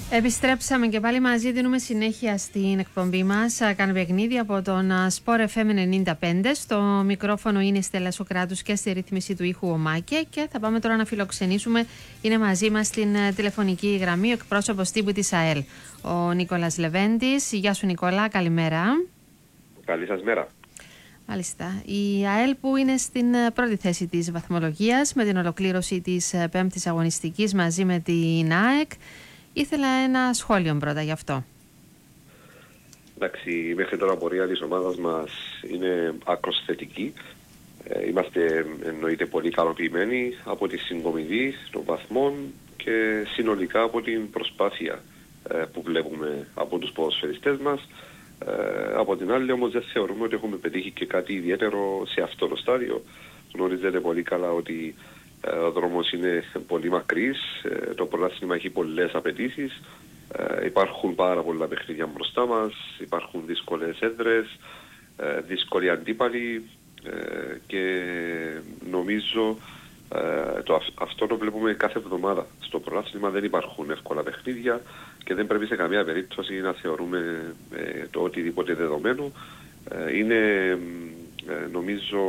Επιστρέψαμε και πάλι μαζί, δίνουμε συνέχεια στην εκπομπή μας «Καν παιχνίδι» από τον Sport FM 95. Στο μικρόφωνο είναι η Στέλλα Σοκράτους και στη ρύθμιση του ήχου ο Μάκε, και θα πάμε τώρα να φιλοξενήσουμε. Είναι μαζί μας στην τηλεφωνική γραμμή ο εκπρόσωπος τύπου της ΑΕΛ, ο Νίκολας Λεβέντης. Γεια σου Νικόλα, καλημέρα. Καλή σας μέρα. Μάλιστα. Η ΑΕΛ που είναι στην πρώτη θέση της βαθμολογίας με την ολοκλήρωση της πέμπτης αγωνιστικής μαζί με την ΑΕΚ. Ήθελα ένα σχόλιο πρώτα γι' αυτό. Εντάξει, μέχρι τώρα η πορεία της ομάδας μας είναι άκρως θετική. Είμαστε εννοείται πολύ ικανοποιημένοι από τη συγκομιδή των βαθμών και συνολικά από την προσπάθεια που βλέπουμε από τους ποδοσφαιριστές μας. Από την άλλη όμως δεν θεωρούμε ότι έχουμε πετύχει και κάτι ιδιαίτερο σε αυτό το στάδιο. Γνωρίζετε πολύ καλά ότι ο δρόμος είναι πολύ μακρύς, το πρωτάθλημα έχει πολλές απαιτήσεις, υπάρχουν πάρα πολλά παιχνίδια μπροστά μας, υπάρχουν δύσκολες έδρες, δύσκολοι αντίπαλοι και νομίζω αυτό το βλέπουμε κάθε εβδομάδα. Στο πρωτάθλημα δεν υπάρχουν εύκολα παιχνίδια και δεν πρέπει σε καμία περίπτωση να θεωρούμε το οτιδήποτε δεδομένο. Είναι νομίζω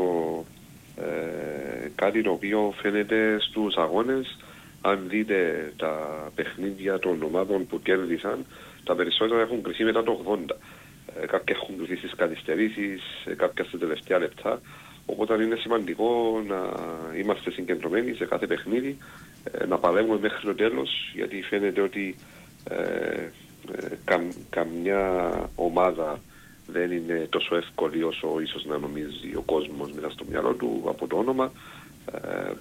κάτι το οποίο φαίνεται στους αγώνες. Αν δείτε τα παιχνίδια των ομάδων που κέρδισαν, τα περισσότερα έχουν κρυθεί μετά το 80. Κάποια έχουν κρυθεί στις καθυστερήσεις, κάποια στα τελευταία λεπτά. Οπότε είναι σημαντικό να είμαστε συγκεντρωμένοι σε κάθε παιχνίδι, να παλεύουμε μέχρι το τέλος, γιατί φαίνεται ότι καμιά ομάδα δεν είναι τόσο εύκολη όσο ίσως να νομίζει ο κόσμος μέσα στο μυαλό του από το όνομα.